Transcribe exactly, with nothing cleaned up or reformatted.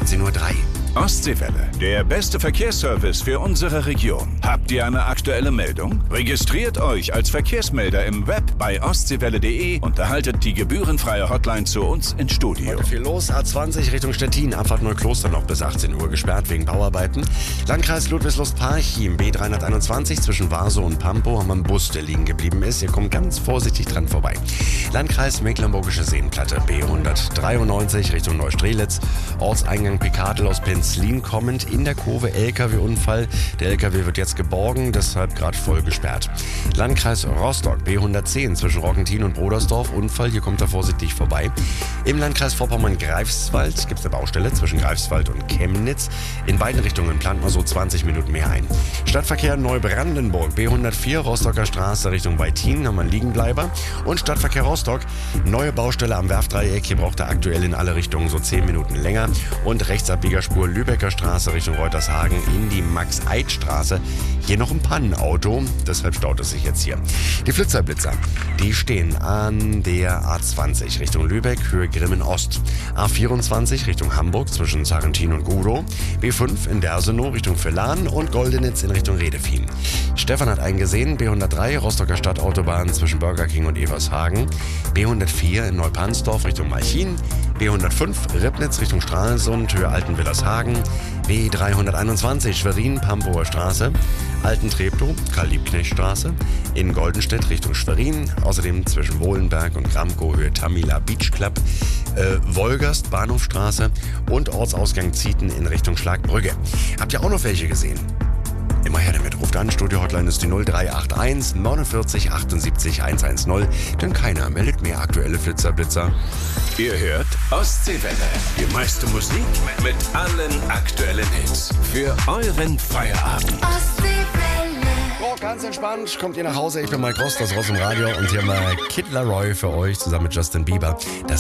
neunzehn Uhr drei. Ostseewelle, der beste Verkehrsservice für unsere Region. Habt ihr eine aktuelle Meldung? Registriert euch als Verkehrsmelder im Web bei ostseewelle punkt de und erhaltet die gebührenfreie Hotline zu uns ins Studio. Heute viel los. A zwanzig Richtung Stettin, Abfahrt Neukloster noch bis achtzehn Uhr gesperrt wegen Bauarbeiten. Landkreis Ludwigslust-Parchim, B dreihunderteinundzwanzig zwischen Warsow und Pampo haben wir einen Bus, der liegen geblieben ist. Ihr kommt ganz vorsichtig dran vorbei. Landkreis Mecklenburgische Seenplatte, B hundertdreiundneunzig Richtung Neustrelitz. Ortseingang Picadel aus Penzlin kommend in der Kurve L K W-Unfall. Der L K W wird jetzt geborgen, deshalb gerade voll gesperrt. Landkreis Rostock, B hundertzehn zwischen Roggentin und Brodersdorf. Unfall, hier kommt er vorsichtig vorbei. Im Landkreis Vorpommern-Greifswald gibt es eine Baustelle zwischen Greifswald und Chemnitz. In beiden Richtungen plant man so zwanzig Minuten mehr ein. Stadtverkehr Neubrandenburg, B hundertvier Rostocker Straße Richtung Weitin, haben wir einen Liegenbleiber. Und Stadtverkehr Rostock, neue Baustelle am Werftdreieck. Hier braucht er aktuell in alle Richtungen so zehn Minuten länger. Und Rechtsabbiegerspur Lübecker Straße Richtung Reutershagen in die Max-Eid-Straße. Hier noch ein Pannenauto, deshalb staut es sich jetzt hier. Die Flitzerblitzer, die stehen an der A zwanzig Richtung Lübeck, Höhe Grimmen Ost. A vierundzwanzig Richtung Hamburg zwischen Sarrentin und Gudow. B fünf in Dersenow Richtung Villan und Goldenitz in Richtung Redefien. Stefan hat eingesehen, B hundertdrei Rostocker Stadtautobahn zwischen Burger King und Evershagen. B hundertvier in Neupansdorf Richtung Malchin. B hundertfünf Ribnitz Richtung Stralsund, Höhe Altenwillershagen. B dreihunderteinundzwanzig Schwerin-Pampower Straße. Altentreptow, Karl-Liebknecht-Straße. In Goldenstedt Richtung Schwerin. Außerdem zwischen Wohlenberg und Gramkow, Höhe Tamila Beach Club. Äh, Wolgast, Bahnhofstraße. Und Ortsausgang Zieten in Richtung Schlagbrügge. Habt ihr auch noch welche gesehen? Immer her damit, ruft an, Studio-Hotline ist die null drei acht eins neunundvierzig achtundsiebzig hundertzehn, denn keiner meldet mehr aktuelle Flitzerblitzer. Ihr hört Ostseewelle, die meiste Musik mit allen aktuellen Hits für euren Feierabend. Ostseewelle. Oh, ganz entspannt, kommt ihr nach Hause, ich bin Mike Rost, das Ross im Radio und hier mal Kid Laroi für euch zusammen mit Justin Bieber. Das